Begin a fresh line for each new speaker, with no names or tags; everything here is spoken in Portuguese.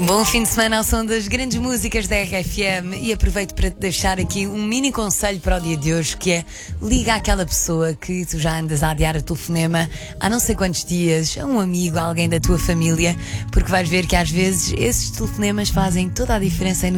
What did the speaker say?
Bom fim de semana ao som das grandes músicas da RFM e aproveito para te deixar aqui um mini conselho para o dia de hoje, que é: liga àquela pessoa que tu já andas a adiar a telefonema há não sei quantos dias, a um amigo, a alguém da tua família, porque vais ver que às vezes esses telefonemas fazem toda a diferença